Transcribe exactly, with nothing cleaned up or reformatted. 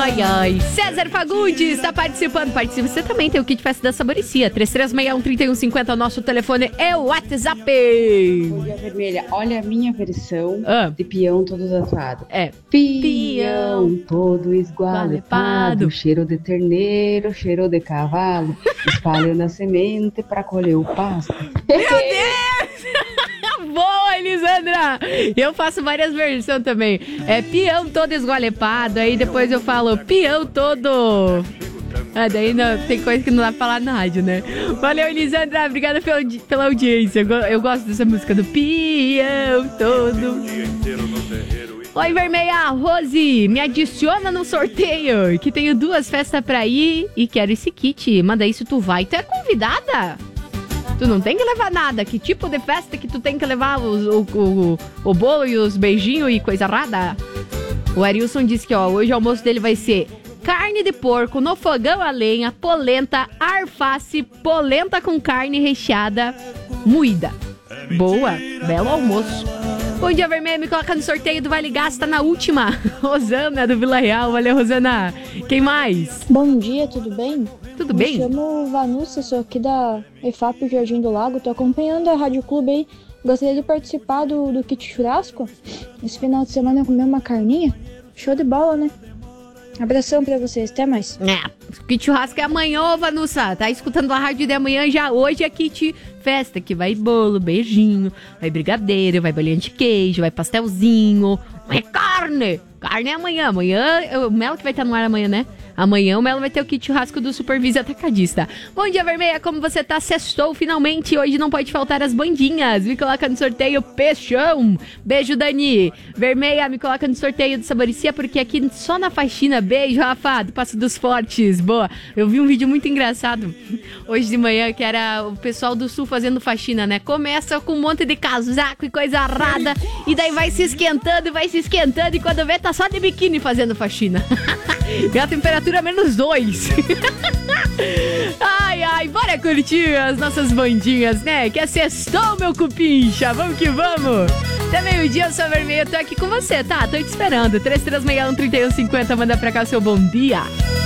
Ai, ai. César Fagundes está participando. Participa você também, tem o kit festa da Saboricia. três três seis um, três um cinco zero, o nosso telefone é o WhatsApp. Folha vermelha, olha a minha versão ah. de peão todo tatuado. É. Peão todo esgualepado, cheiro de terneiro, cheiro de cavalo, espalho na semente pra colher o pasto. Meu Deus! Boa, Elisandra! Eu faço várias versões também. É peão todo esgualepado, aí depois eu falo peão todo... Ah, daí não, tem coisa que não dá pra falar na rádio, né? Valeu, Elisandra, obrigada pela, pela audiência. Eu, eu gosto dessa música do peão todo. Oi, Vermelha, Rose, me adiciona no sorteio, que tenho duas festas pra ir e quero esse kit. Manda isso, tu vai, tu é convidada. Tu não tem que levar nada. Que tipo de festa que tu tem que levar os, o, o, o bolo e os beijinhos e coisa rara? O Arilson disse que ó, hoje o almoço dele vai ser carne de porco no fogão a lenha, polenta, alface, polenta com carne recheada, moída. Boa, belo almoço. Bom dia, Vermelho, me coloca no sorteio do Vale Gás, tá na última. Rosana, do Vila Real, valeu, Rosana. Quem mais? Bom dia, tudo bem? Tudo bem? Me chamo Vanussa, sou aqui da E F A P Jardim do Lago, tô acompanhando a Rádio Clube aí. Gostaria de participar do, do kit churrasco. Esse final de semana eu comi uma carninha. Show de bola, né? Abração pra vocês, até mais. É, kit churrasco é amanhã, ô Vanussa. Tá escutando a rádio de amanhã já. Hoje é kit festa, que vai bolo, beijinho, vai brigadeiro, vai bolinha de queijo, vai pastelzinho, vai carne. Carne é amanhã. Amanhã, o Melo que vai estar no ar amanhã, né? Amanhã o Melo vai ter o kit churrasco do Supervisa Atacadista. Bom dia, Vermelha, como você tá? Sextou finalmente. Hoje não pode faltar as bandinhas. Me coloca no sorteio Peixão. Beijo, Dani. Vermelha, me coloca no sorteio do Saboricia, porque aqui só na faxina. Beijo, Rafa, do Passo dos Fortes. Boa. Eu vi um vídeo muito engraçado hoje de manhã, que era o pessoal do Sul fazendo faxina, né? Começa com um monte de casaco e coisa arrada, e daí vai se esquentando, vai se esquentando, e quando vê, tá só de biquíni fazendo faxina. E a temperatura é menos dois. Ai, ai, bora curtir as nossas bandinhas, né? Que é sextou, meu cupincha. Vamos que vamos. Até meio-dia, eu sou a Vermelha, eu tô aqui com você, tá? Tô te esperando. três três seis um, três um cinco zero, manda pra cá o seu bom dia.